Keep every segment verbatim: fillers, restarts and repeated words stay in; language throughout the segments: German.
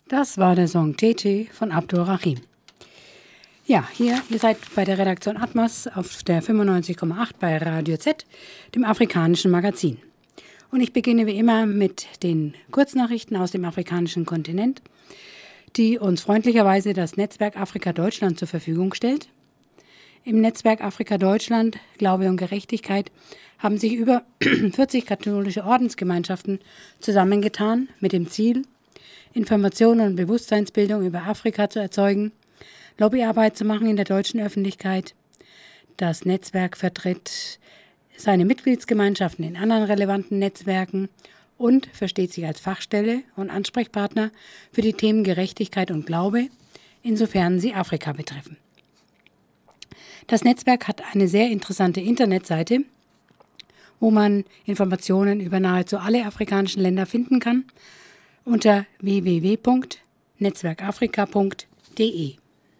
Das war der Song Tete von Abdul Rahim. Ja, hier, ihr seid bei der Redaktion Atmos auf der fünfundneunzig Komma acht bei Radio Z, dem afrikanischen Magazin. Und ich beginne wie immer mit den Kurznachrichten aus dem afrikanischen Kontinent, die uns freundlicherweise das Netzwerk Afrika Deutschland zur Verfügung stellt. Im Netzwerk Afrika Deutschland, Glaube und Gerechtigkeit, haben sich über vierzig katholische Ordensgemeinschaften zusammengetan mit dem Ziel, Informationen und Bewusstseinsbildung über Afrika zu erzeugen, Lobbyarbeit zu machen in der deutschen Öffentlichkeit. Das Netzwerk vertritt seine Mitgliedsgemeinschaften in anderen relevanten Netzwerken und versteht sich als Fachstelle und Ansprechpartner für die Themen Gerechtigkeit und Glaube, insofern sie Afrika betreffen. Das Netzwerk hat eine sehr interessante Internetseite, wo man Informationen über nahezu alle afrikanischen Länder finden kann, unter w w w punkt netzwerkafrika punkt d e.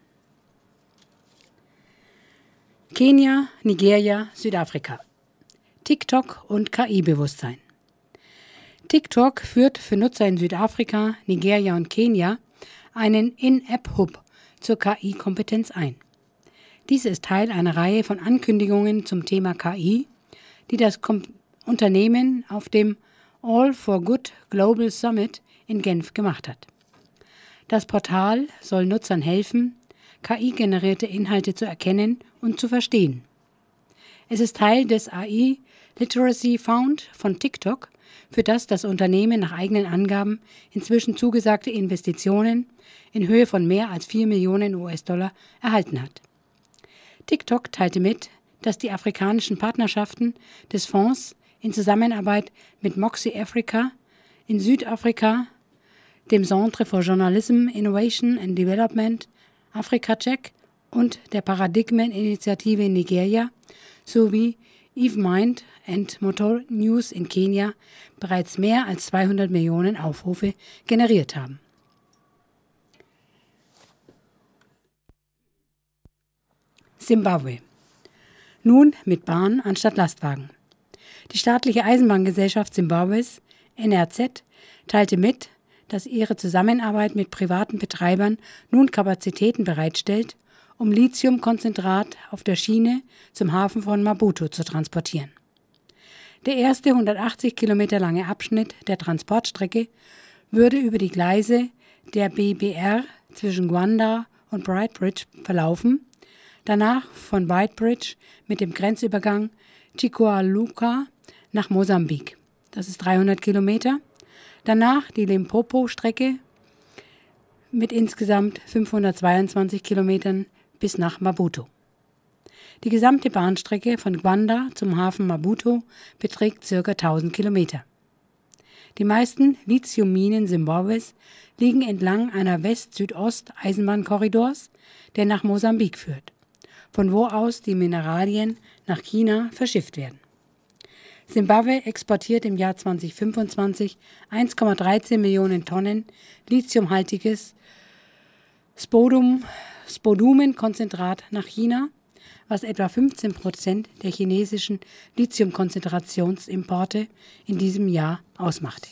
Kenia, Nigeria, Südafrika. TikTok und K I-Bewusstsein. TikTok führt für Nutzer in Südafrika, Nigeria und Kenia einen In-App-Hub zur K I-Kompetenz ein. Dies ist Teil einer Reihe von Ankündigungen zum Thema K I, die das Kom- Unternehmen auf dem All for Good Global Summit in Genf gemacht hat. Das Portal soll Nutzern helfen, K I-generierte Inhalte zu erkennen und zu verstehen. Es ist Teil des A I Literacy Fund von TikTok, für das das Unternehmen nach eigenen Angaben inzwischen zugesagte Investitionen in Höhe von mehr als vier Millionen U S-Dollar erhalten hat. TikTok teilte mit, dass die afrikanischen Partnerschaften des Fonds in Zusammenarbeit mit Moxie Africa in Südafrika, dem Centre for Journalism, Innovation and Development, Africa-Check und der Paradigmen-Initiative in Nigeria sowie EveMind and Motor News in Kenia bereits mehr als zweihundert Millionen Aufrufe generiert haben. Simbabwe. Nun mit Bahn anstatt Lastwagen. Die staatliche Eisenbahngesellschaft Simbabwes, N R Z, teilte mit, dass ihre Zusammenarbeit mit privaten Betreibern nun Kapazitäten bereitstellt, um Lithiumkonzentrat auf der Schiene zum Hafen von Maputo zu transportieren. Der erste hundertachtzig Kilometer lange Abschnitt der Transportstrecke würde über die Gleise der B B R zwischen Gwanda und Beitbridge verlaufen, danach von Beitbridge mit dem Grenzübergang Chikualuca nach Mosambik. Das ist dreihundert Kilometer. Danach die Limpopo-Strecke mit insgesamt fünfhundertzweiundzwanzig Kilometern bis nach Maputo. Die gesamte Bahnstrecke von Gwanda zum Hafen Maputo beträgt ca. tausend Kilometer. Die meisten Lithiumminen Simbabwes liegen entlang einer West-Südost-Eisenbahnkorridors, der nach Mosambik führt, von wo aus die Mineralien nach China verschifft werden. Simbabwe exportiert im Jahr zweitausendfünfundzwanzig eins Komma dreizehn Millionen Tonnen lithiumhaltiges Spodum, Spodumenkonzentrat nach China, was etwa fünfzehn Prozent der chinesischen Lithiumkonzentrationsimporte in diesem Jahr ausmachte.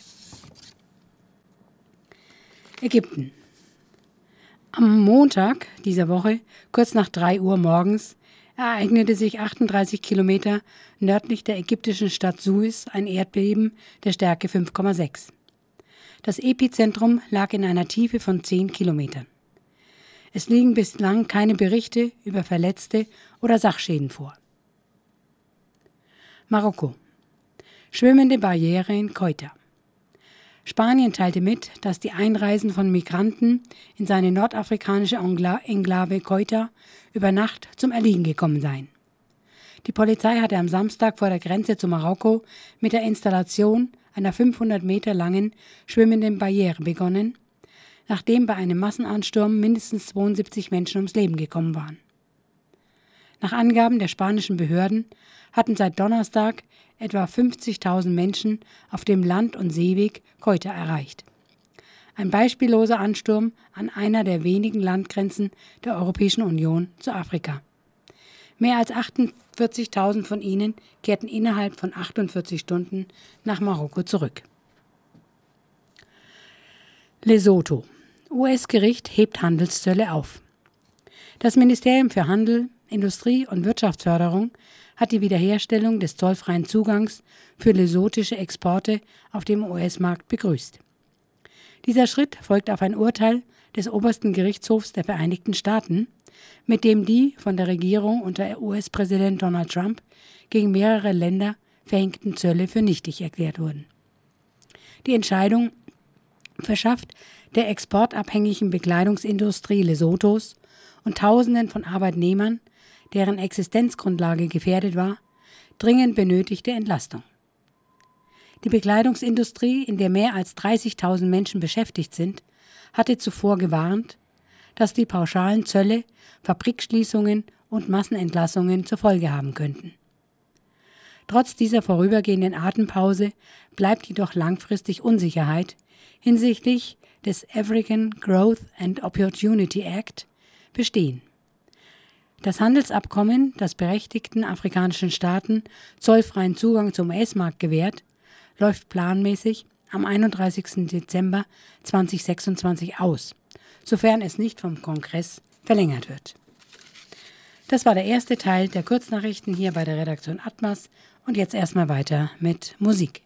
Ägypten. Am Montag dieser Woche, kurz nach drei Uhr morgens, ereignete sich achtunddreißig Kilometer nördlich der ägyptischen Stadt Suez ein Erdbeben der Stärke fünf Komma sechs. Das Epizentrum lag in einer Tiefe von zehn Kilometern. Es liegen bislang keine Berichte über Verletzte oder Sachschäden vor. Marokko. Schwimmende Barriere in Ceuta. Spanien teilte mit, dass die Einreisen von Migranten in seine nordafrikanische Enklave Ceuta über Nacht zum Erliegen gekommen seien. Die Polizei hatte am Samstag vor der Grenze zu Marokko mit der Installation einer fünfhundert Meter langen schwimmenden Barriere begonnen, nachdem bei einem Massenansturm mindestens zweiundsiebzig Menschen ums Leben gekommen waren. Nach Angaben der spanischen Behörden hatten seit Donnerstag etwa fünfzigtausend Menschen auf dem Land- und Seeweg Ceuta erreicht. Ein beispielloser Ansturm an einer der wenigen Landgrenzen der Europäischen Union zu Afrika. Mehr als achtundvierzigtausend von ihnen kehrten innerhalb von achtundvierzig Stunden nach Marokko zurück. Lesotho. U S-Gericht hebt Handelszölle auf. Das Ministerium für Handel, Industrie und Wirtschaftsförderung hat die Wiederherstellung des zollfreien Zugangs für lesotische Exporte auf dem U S-Markt begrüßt. Dieser Schritt folgt auf ein Urteil des obersten Gerichtshofs der Vereinigten Staaten, mit dem die von der Regierung unter U S-Präsident Donald Trump gegen mehrere Länder verhängten Zölle für nichtig erklärt wurden. Die Entscheidung verschafft der exportabhängigen Bekleidungsindustrie Lesothos und Tausenden von Arbeitnehmern, deren Existenzgrundlage gefährdet war, dringend benötigte Entlastung. Die Bekleidungsindustrie, in der mehr als dreißigtausend Menschen beschäftigt sind, hatte zuvor gewarnt, dass die pauschalen Zölle Fabrikschließungen und Massenentlassungen zur Folge haben könnten. Trotz dieser vorübergehenden Atempause bleibt jedoch langfristig Unsicherheit hinsichtlich des African Growth and Opportunity Act bestehen. Das Handelsabkommen, das berechtigten afrikanischen Staaten zollfreien Zugang zum U S-Markt gewährt, läuft planmäßig am einunddreißigsten Dezember zweitausendsechsundzwanzig aus, sofern es nicht vom Kongress verlängert wird. Das war der erste Teil der Kurznachrichten hier bei der Redaktion Atmas und jetzt erstmal weiter mit Musik.